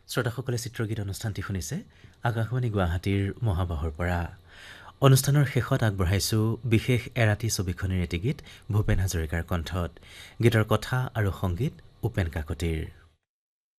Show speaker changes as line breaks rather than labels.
শ্ৰোতাসকলে চিত্ৰগীত অনুষ্ঠানটি শুনিছে আকাশবাণী গুৱাহাটীৰ মহাবাহৰ পৰা। অনুষ্ঠানৰ শেষত আগবঢ়াইছোঁ বিশেষ এৰাতি ছবিখনিৰ এটি গীত ভূপেন হাজৰিকাৰ কণ্ঠত। গীতৰ কথা আৰু সংগীত উপেন কাকতিৰ।